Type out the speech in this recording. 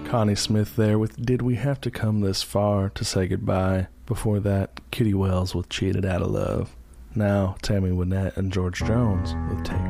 Connie Smith there with Did We Have to Come This Far to Say Goodbye? Before that, Kitty Wells with Cheated Out of Love. Now, Tammy Wynette and George Jones with Take